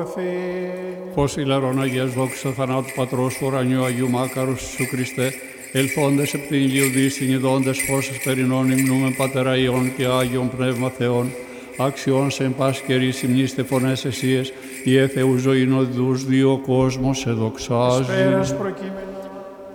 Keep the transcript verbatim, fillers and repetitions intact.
όρθιοι. Φως ηλαρών Αγίας δόξα θανάτου Πατρός του ουρανιού Αγίου Μάκαρος Ιησού Χριστέ, ελθόντες επ' την Ηλίου Δύστην ειδώντες φως εσπερινών υμνούμεν Πατέρα Υιών και Άγιον Πνεύμα Θεών, άξιον σε εν πάση καιρής υμνήστε φωνές εσίες, η Θεού ζωήν οδούς δύο κόσμος σε δοξάζει. Εσπέρας προκείμενη